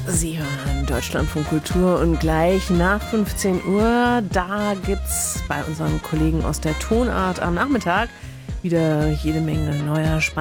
Sie hören Deutschlandfunk Kultur und gleich nach 15 Uhr, da gibt's bei unseren Kollegen aus der Tonart am Nachmittag wieder jede Menge neuer spannender